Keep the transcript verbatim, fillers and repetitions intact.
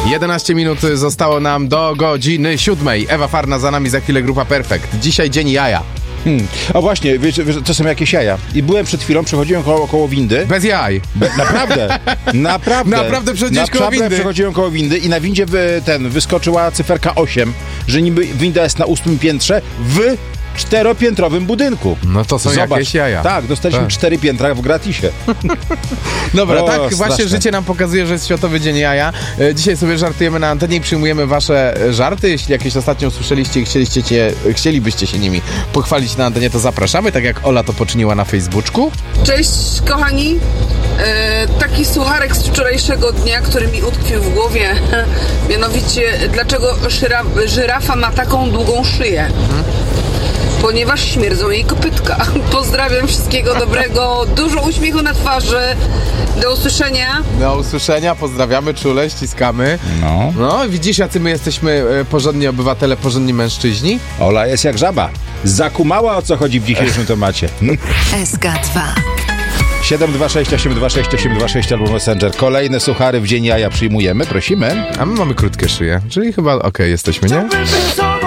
jedenaście minut zostało nam do godziny siódmej. Ewa Farna, za nami za chwilę grupa Perfekt. Dzisiaj dzień jaja. Hmm. O właśnie, wiesz, wiesz, to są jakieś jaja. I byłem przed chwilą, przechodziłem koło, koło windy. Bez jaj. Be, naprawdę, naprawdę. Naprawdę przechodziłeś koło windy. przechodziłem koło windy i na windzie wy, ten, wyskoczyła cyferka osiem, że niby winda jest na ósmym piętrze w czteropiętrowym budynku. No to są Zobacz, jakieś jaja. Tak, dostaliśmy tak. cztery piętra w gratisie. Dobra, o, tak straszne. właśnie życie nam pokazuje, że jest Światowy Dzień Jaja. E, Dzisiaj sobie żartujemy na antenie i przyjmujemy wasze żarty. Jeśli jakieś ostatnio usłyszeliście i chcieliście cię, chcielibyście się nimi pochwalić na antenie, to zapraszamy, tak jak Ola to poczyniła na Facebooku. Cześć kochani, e, taki sucharek z wczorajszego dnia, który mi utkwił w głowie, mianowicie dlaczego żyra, żyrafa ma taką długą szyję? Hmm? Ponieważ śmierdzą jej kopytka. Pozdrawiam, wszystkiego dobrego, dużo uśmiechu na twarzy, do usłyszenia. Do usłyszenia, pozdrawiamy czule, ściskamy. No. No, widzisz, jacy my jesteśmy e, porządni obywatele, porządni mężczyźni? Ola jest jak żaba. Zakumała, o co chodzi w dzisiejszym temacie. S K dwa siedem dwa sześć osiem dwa sześć osiem dwa sześć albo Messenger. Kolejne suchary w dzień jaja przyjmujemy, prosimy. A my mamy krótkie szyje, czyli chyba okej, jesteśmy, nie?